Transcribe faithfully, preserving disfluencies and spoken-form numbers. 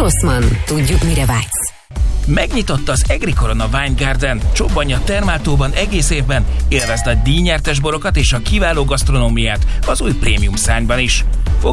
Rossmann, tudjuk, mire vágysz. Megnyitotta az Agricorona Wine Garden. Csobbanj a Termáltóban egész évben, élvezd a díjnyertes borokat és a kiváló gasztronómiát az új prémium szárnyban is.